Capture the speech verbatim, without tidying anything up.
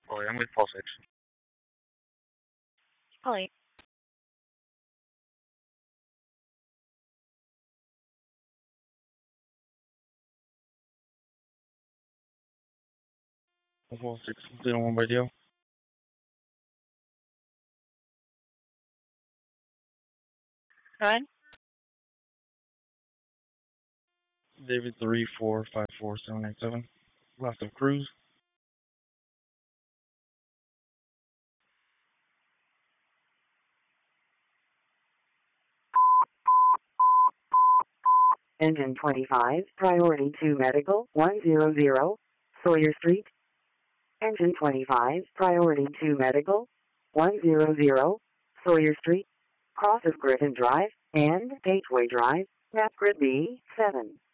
Oh, yeah, I'm with Pulse X. Holly. Pulse X, zero one by deal. Go ahead. David three four five four seven eight seven. Last of Cruise. Engine twenty-five, priority two medical, one hundred, Sawyer Street. Engine twenty-five, priority two medical, one hundred, Sawyer Street. Cross of Griffin Drive and Gateway Drive, map grid B seven.